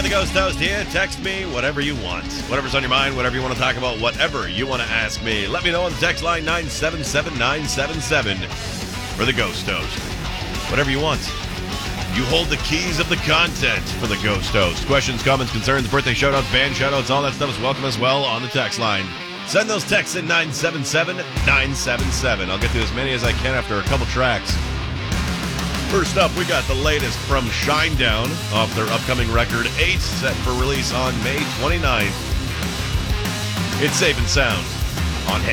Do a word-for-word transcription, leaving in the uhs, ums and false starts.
Ghost Toast here. Text me whatever you want. Whatever's on your mind, whatever you want to talk about, whatever you want to ask me. Let me know on the text line nine seven seven nine seven seven for the Ghost Toast. Whatever you want. You hold the keys of the content for the Ghost Toast. Questions, comments, concerns, birthday shoutouts, band shoutouts, all that stuff is welcome as well on the text line. Send those texts in nine seven seven nine seven seven. I'll get to as many as I can after a couple tracks. First up, we got the latest from Shinedown off their upcoming record eight, set for release on May twenty-ninth. It's Safe and Sound on Hit.